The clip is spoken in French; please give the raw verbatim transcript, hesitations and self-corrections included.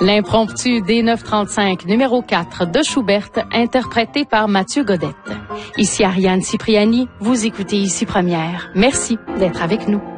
L'impromptu D neuf trente-cinq numéro quatre de Schubert, interprété par Mathieu Godette. Ici Ariane Cipriani, vous écoutez Ici Première. Merci d'être avec nous.